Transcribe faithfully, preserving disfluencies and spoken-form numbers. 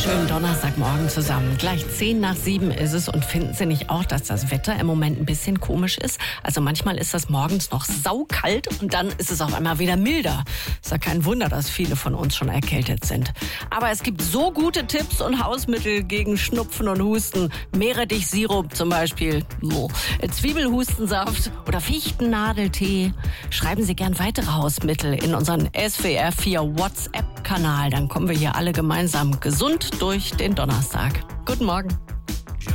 Schönen Donnerstagmorgen zusammen. Gleich zehn nach sieben ist es und finden Sie nicht auch, dass das Wetter im Moment ein bisschen komisch ist? Also manchmal ist das morgens noch saukalt und dann ist es auf einmal wieder milder. Ist ja kein Wunder, dass viele von uns schon erkältet sind. Aber es gibt so gute Tipps und Hausmittel gegen Schnupfen und Husten. Meerrettichsirup zum Beispiel, Zwiebelhustensaft oder Fichtennadeltee. Schreiben Sie gern weitere Hausmittel in unseren S W R vier WhatsApp-Kanal. Dann kommen wir hier alle gemeinsam gesund durch den Donnerstag. Guten Morgen.